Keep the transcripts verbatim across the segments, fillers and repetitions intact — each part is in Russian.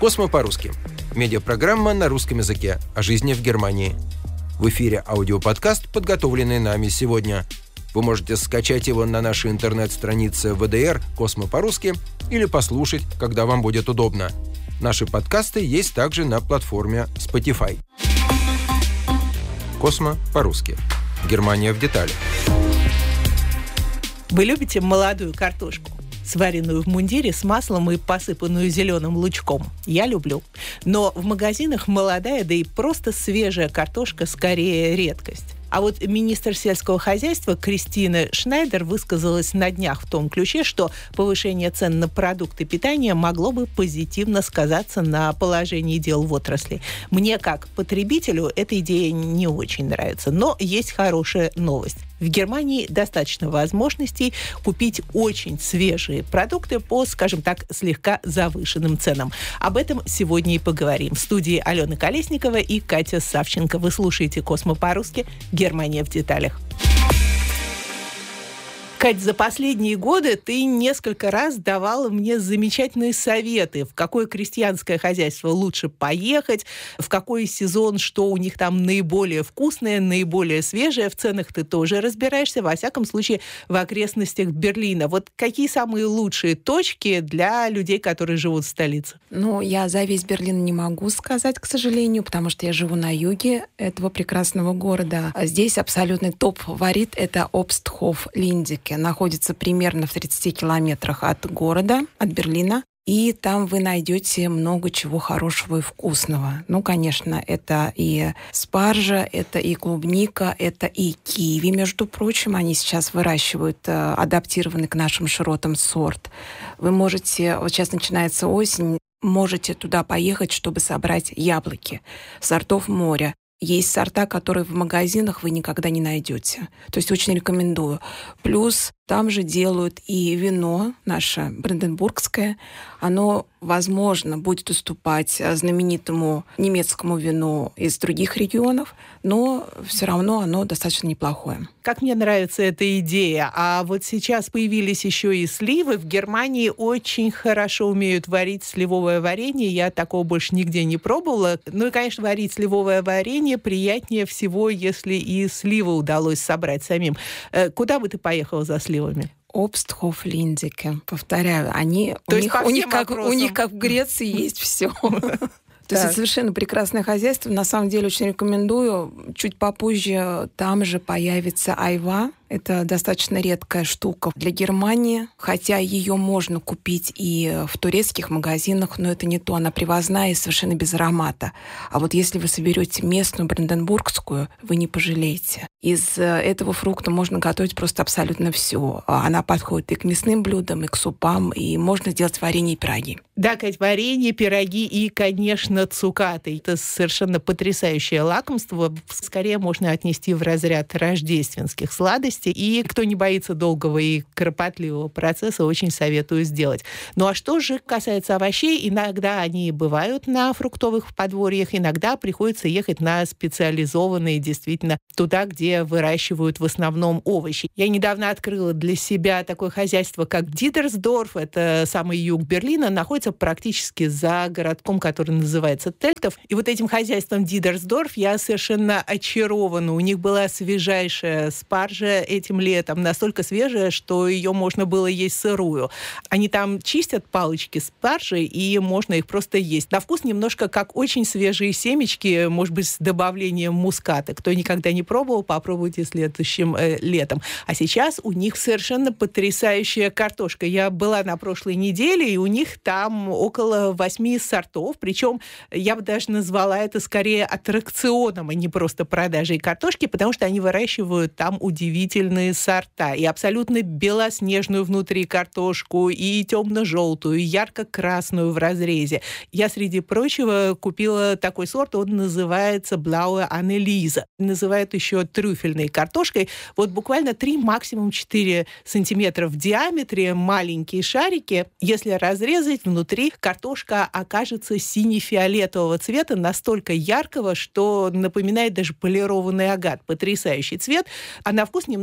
«Космо по-русски» – медиапрограмма на русском языке о жизни в Германии. В эфире аудиоподкаст, подготовленный нами сегодня. Вы можете скачать его на нашей интернет-странице вэ дэ эр «Космо по-русски» или послушать, когда вам будет удобно. Наши подкасты есть также на платформе Spotify. «Космо по-русски». Германия в деталях. Вы любите молодую картошку? Сваренную в мундире с маслом и посыпанную зеленым лучком. Я люблю. Но в магазинах молодая, да и просто свежая картошка скорее редкость. А вот министр сельского хозяйства Кристина Шнайдер высказалась на днях в том ключе, что повышение цен на продукты питания могло бы позитивно сказаться на положении дел в отрасли. Мне, как потребителю, эта идея не очень нравится. Но есть хорошая новость. В Германии достаточно возможностей купить очень свежие продукты по, скажем так, слегка завышенным ценам. Об этом сегодня и поговорим. В студии Алена Колесникова и Катя Савченко. Вы слушаете «Космо по-русски. Германия в деталях». Кать, за последние годы ты несколько раз давала мне замечательные советы, в какое крестьянское хозяйство лучше поехать, в какой сезон, что у них там наиболее вкусное, наиболее свежее. В ценах ты тоже разбираешься, во всяком случае, в окрестностях Берлина. Вот какие самые лучшие точки для людей, которые живут в столице? Ну, я за весь Берлин не могу сказать, к сожалению, потому что я живу на юге этого прекрасного города. А здесь абсолютный топ-фаворит — это Obsthof Linzeke. Находится примерно в тридцати километрах от города, от Берлина. И там вы найдете много чего хорошего и вкусного. Ну, конечно, это и спаржа, это и клубника, это и киви, между прочим. Они сейчас выращивают э, адаптированный к нашим широтам сорт. Вы можете, вот сейчас начинается осень, можете туда поехать, чтобы собрать яблоки сортов моря. Есть сорта, которые в магазинах вы никогда не найдете. То есть очень рекомендую. Плюс там же делают и вино наше, бранденбургское. Оно, возможно, будет уступать знаменитому немецкому вину из других регионов, но все равно оно достаточно неплохое. Как мне нравится эта идея. А вот сейчас появились еще и сливы. В Германии очень хорошо умеют варить сливовое варенье. Я такого больше нигде не пробовала. Ну и, конечно, варить сливовое варенье приятнее всего, если и сливы удалось собрать самим. Куда бы ты поехала за сливами? Obsthof Linzeke. Повторяю, они То у есть них, у них как вопросам. у них как в Греции есть все. То есть это совершенно прекрасное хозяйство. На самом деле очень рекомендую. Чуть попозже там же появится айва. Это достаточно редкая штука для Германии, хотя ее можно купить и в турецких магазинах, но это не то. Она привозная и совершенно без аромата. А вот если вы соберете местную бранденбургскую, вы не пожалеете. Из этого фрукта можно готовить просто абсолютно все. Она подходит и к мясным блюдам, и к супам, и можно сделать варенье и пироги. Да, Кать, варенье, пироги и, конечно, цукаты. Это совершенно потрясающее лакомство. Скорее можно отнести в разряд рождественских сладостей. И кто не боится долгого и кропотливого процесса, очень советую сделать. Ну а что же касается овощей, иногда они бывают на фруктовых подворьях, иногда приходится ехать на специализованные, действительно, туда, где выращивают в основном овощи. Я недавно открыла для себя такое хозяйство, как Дидерсдорф. Это самый юг Берлина, находится практически за городком, который называется Тельтов. И вот этим хозяйством Дидерсдорф я совершенно очарована. У них была свежайшая спаржа этим летом, настолько свежая, что ее можно было есть сырую. Они там чистят палочки спаржи, и можно их просто есть. На вкус немножко как очень свежие семечки, может быть, с добавлением муската. Кто никогда не пробовал, попробуйте следующим э, летом. А сейчас у них совершенно потрясающая картошка. Я была на прошлой неделе, и у них там около восьми сортов. Причем я бы даже назвала это скорее аттракционом, а не просто продажей картошки, потому что они выращивают там удивительные сорта. И абсолютно белоснежную внутри картошку, и темно-желтую, и ярко-красную в разрезе. Я, среди прочего, купила такой сорт, он называется Blaue Anneliese. Называют еще трюфельной картошкой. Вот буквально три, максимум четыре сантиметра в диаметре, маленькие шарики. Если разрезать, внутри картошка окажется сине-фиолетового цвета, настолько яркого, что напоминает даже полированный агат. Потрясающий цвет. А на вкус немного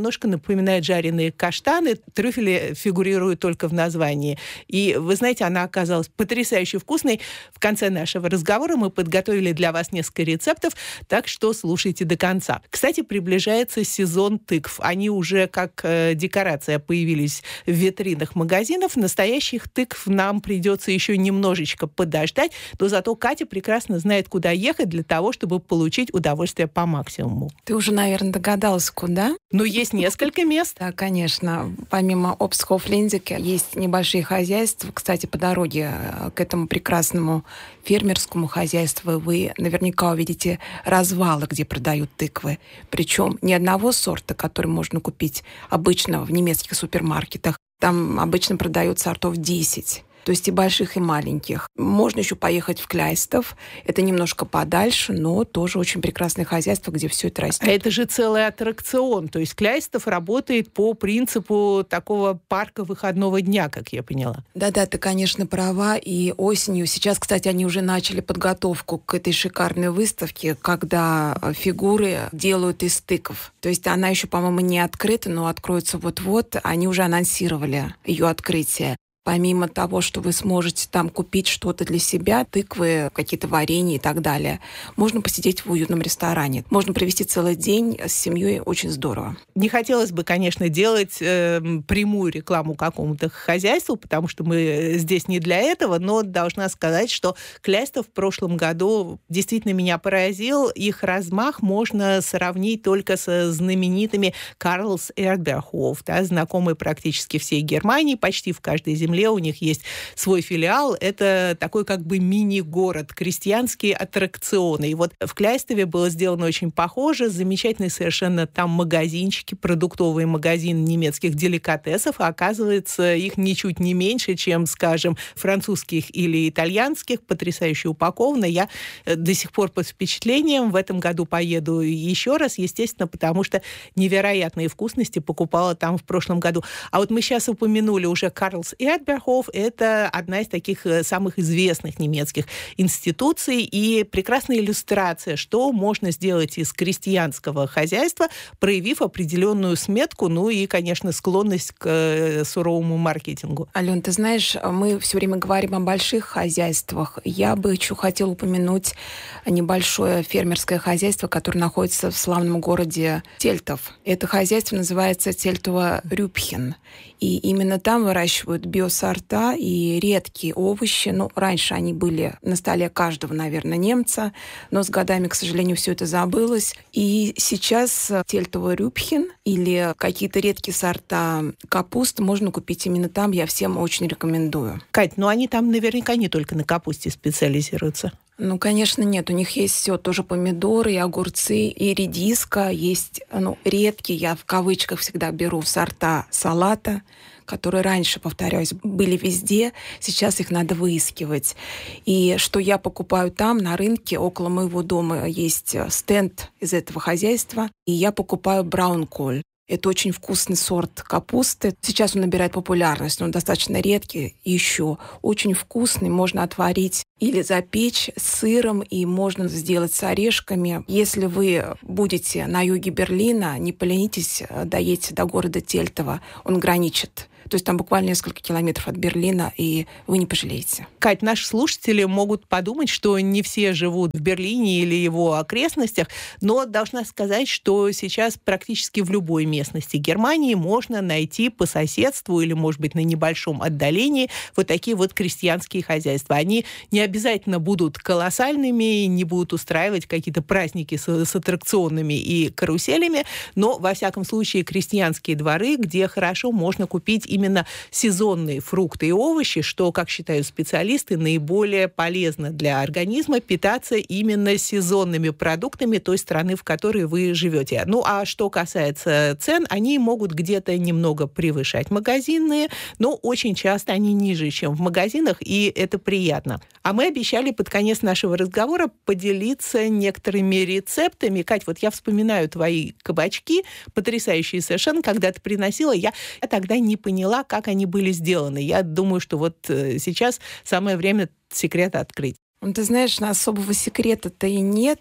немножко напоминает жареные каштаны. Трюфели фигурируют только в названии. И, вы знаете, она оказалась потрясающе вкусной. В конце нашего разговора мы подготовили для вас несколько рецептов, так что слушайте до конца. Кстати, приближается сезон тыкв. Они уже как э, декорация появились в витринах магазинов. Настоящих тыкв нам придется еще немножечко подождать, но зато Катя прекрасно знает, куда ехать для того, чтобы получить удовольствие по максимуму. Ты уже, наверное, догадалась, куда? Ну, есть несколько мест. Да, конечно. Помимо Обстхоф-Линдике есть небольшие хозяйства. Кстати, по дороге к этому прекрасному фермерскому хозяйству вы наверняка увидите развалы, где продают тыквы. Причем ни одного сорта, который можно купить обычно в немецких супермаркетах. Там обычно продают сортов десять. То есть и больших, и маленьких. Можно еще поехать в Кляйстов. Это немножко подальше, но тоже очень прекрасное хозяйство, где все это растет. А это же целый аттракцион. То есть Кляйстов работает по принципу такого парка выходного дня, как я поняла. Да-да, ты, конечно, права. И осенью, сейчас, кстати, они уже начали подготовку к этой шикарной выставке, когда фигуры делают из тыкв. То есть она еще, по-моему, не открыта, но откроется вот-вот. Они уже анонсировали ее открытие. Помимо того, что вы сможете там купить что-то для себя, тыквы, какие-то варенья и так далее, можно посидеть в уютном ресторане. Можно провести целый день с семьей, очень здорово. Не хотелось бы, конечно, делать э, прямую рекламу какому-то хозяйству, потому что мы здесь не для этого, но должна сказать, что Кляйстов в прошлом году действительно меня поразил. Их размах можно сравнить только со знаменитыми Карлс Эрдберхоф, да, знакомые практически всей Германии, почти в каждой земле у них есть свой филиал. Это такой как бы мини-город, крестьянские аттракционы. И вот в Кляйстове было сделано очень похоже. Замечательные совершенно там магазинчики, продуктовый магазин немецких деликатесов. А оказывается, их ничуть не меньше, чем, скажем, французских или итальянских. Потрясающе упаковано. Я до сих пор под впечатлением. В этом году поеду еще раз, естественно, потому что невероятные вкусности покупала там в прошлом году. А вот мы сейчас упомянули уже Карлс Эрдберхоф. Это одна из таких самых известных немецких институций и прекрасная иллюстрация, что можно сделать из крестьянского хозяйства, проявив определенную сметку, ну и, конечно, склонность к суровому маркетингу. Ален, ты знаешь, мы все время говорим о больших хозяйствах. Я бы еще хотела упомянуть небольшое фермерское хозяйство, которое находится в славном городе Тельтов. Это хозяйство называется Тельтово Рюпхен. И именно там выращивают биосорта и редкие овощи. Ну, раньше они были на столе каждого, наверное, немца, но с годами, к сожалению, все это забылось. И сейчас Тельтово Рюпхен или какие-то редкие сорта капусты можно купить именно там. Я всем очень рекомендую. Кать, ну они там наверняка не только на капусте специализируются. Ну, конечно, нет. У них есть все, тоже помидоры, и огурцы, и редиска. Есть, ну, редкие, я в кавычках всегда беру сорта салата, которые раньше, повторяюсь, были везде. Сейчас их надо выискивать. И что я покупаю там, на рынке, около моего дома есть стенд из этого хозяйства, и я покупаю браунколь. Это очень вкусный сорт капусты. Сейчас он набирает популярность, но он достаточно редкий еще. Очень вкусный, можно отварить или запечь с сыром, и можно сделать с орешками. Если вы будете на юге Берлина, не поленитесь, доедьте до города Тельтово. Он граничит. То есть там буквально несколько километров от Берлина, и вы не пожалеете. Кать, наши слушатели могут подумать, что не все живут в Берлине или его окрестностях, но должна сказать, что сейчас практически в любой местности Германии можно найти по соседству или, может быть, на небольшом отдалении вот такие вот крестьянские хозяйства. Они не обязательно будут колоссальными, не будут устраивать какие-то праздники с, с аттракционами и каруселями, но, во всяком случае, крестьянские дворы, где хорошо можно купить именно сезонные фрукты и овощи, что, как считают специалисты, наиболее полезно для организма питаться именно сезонными продуктами той страны, в которой вы живете. Ну, а что касается цен, они могут где-то немного превышать магазинные, но очень часто они ниже, чем в магазинах, и это приятно. А мы обещали под конец нашего разговора поделиться некоторыми рецептами. Кать, вот я вспоминаю твои кабачки, потрясающие совершенно, когда ты приносила, я, я тогда не поняла, как они были сделаны. Я думаю, что вот сейчас самое время секрет открыть. Ну, ты знаешь, особого секрета-то и нет.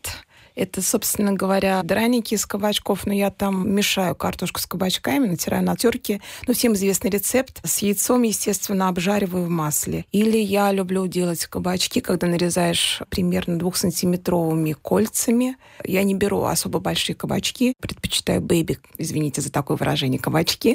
Это, собственно говоря, драники из кабачков, но я там мешаю картошку с кабачками, натираю на терке. Ну, всем известный рецепт. С яйцом, естественно, обжариваю в масле. Или я люблю делать кабачки, когда нарезаешь примерно двухсантиметровыми кольцами. Я не беру особо большие кабачки, предпочитаю бэйби, извините за такое выражение, кабачки.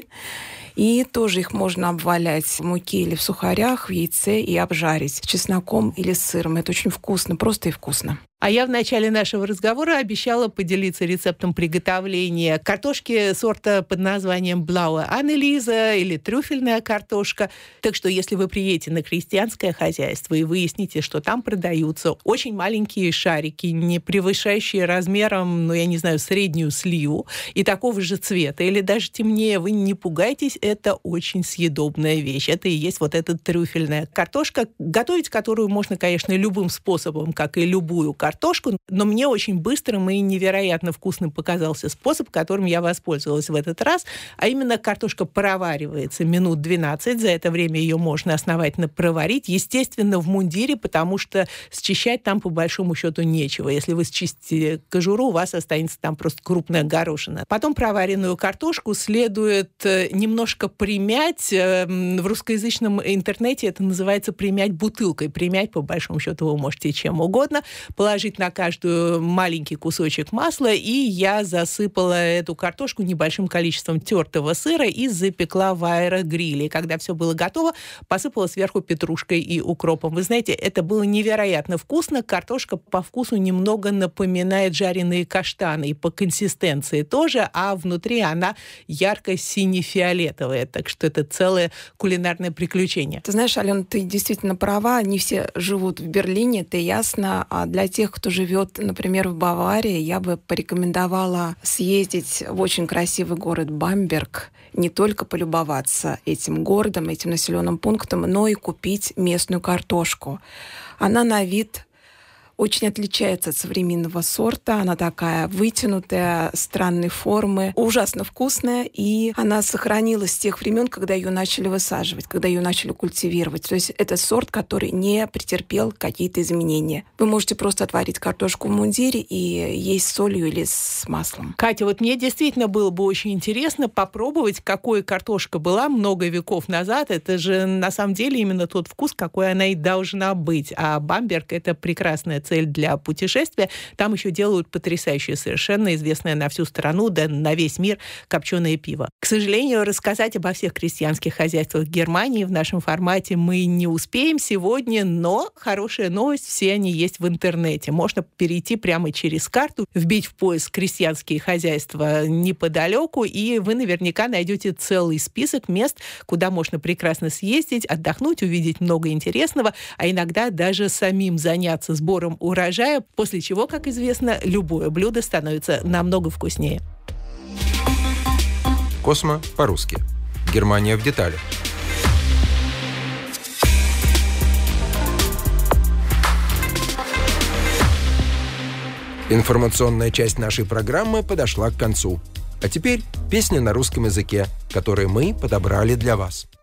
И тоже их можно обвалять в муке или в сухарях, в яйце и обжарить с чесноком или с сыром. Это очень вкусно, просто и вкусно. А я в начале нашего разговора обещала поделиться рецептом приготовления картошки сорта под названием Blaue Anneliese или трюфельная картошка. Так что, если вы приедете на крестьянское хозяйство и выясните, что там продаются очень маленькие шарики, не превышающие размером, ну, я не знаю, среднюю сливу, и такого же цвета, или даже темнее, вы не пугайтесь, это очень съедобная вещь. Это и есть вот эта трюфельная картошка, готовить которую можно, конечно, любым способом, как и любую картошку, картошку, но мне очень быстрым и невероятно вкусным показался способ, которым я воспользовалась в этот раз, а именно картошка проваривается минут двенадцать, за это время ее можно основательно проварить, естественно, в мундире, потому что счищать там по большому счету нечего. Если вы счистите кожуру, у вас останется там просто крупная горошина. Потом проваренную картошку следует немножко примять, в русскоязычном интернете это называется примять бутылкой, примять по большому счету вы можете чем угодно, положить на каждую маленький кусочек масла, и я засыпала эту картошку небольшим количеством тертого сыра и запекла в аэрогриле. Когда все было готово, посыпала сверху петрушкой и укропом. Вы знаете, это было невероятно вкусно. Картошка по вкусу немного напоминает жареные каштаны, и по консистенции тоже, а внутри она ярко-сине-фиолетовая. Так что это целое кулинарное приключение. Ты знаешь, Алена, ты действительно права. Не все живут в Берлине, это ясно. А для тех, кто живет, например, в Баварии, я бы порекомендовала съездить в очень красивый город Бамберг, не только полюбоваться этим городом, этим населенным пунктом, но и купить местную картошку. Она на вид очень отличается от современного сорта. Она такая вытянутая, странной формы, ужасно вкусная, и она сохранилась с тех времен, когда ее начали высаживать, когда ее начали культивировать. То есть это сорт, который не претерпел какие-то изменения. Вы можете просто отварить картошку в мундире и есть с солью или с маслом. Катя, вот мне действительно было бы очень интересно попробовать, какой картошка была много веков назад. Это же на самом деле именно тот вкус, какой она и должна быть. А Бамберг — это прекрасная цель для путешествия. Там еще делают потрясающее, совершенно известное на всю страну, да на весь мир копченое пиво. К сожалению, рассказать обо всех крестьянских хозяйствах Германии в нашем формате мы не успеем сегодня, но хорошая новость, все они есть в интернете. Можно перейти прямо через карту, вбить в поиск крестьянские хозяйства неподалеку, и вы наверняка найдете целый список мест, куда можно прекрасно съездить, отдохнуть, увидеть много интересного, а иногда даже самим заняться сбором урожая, после чего, как известно, любое блюдо становится намного вкуснее. Космо по-русски. Германия в деталях. Информационная часть нашей программы подошла к концу. А теперь песня на русском языке, которую мы подобрали для вас.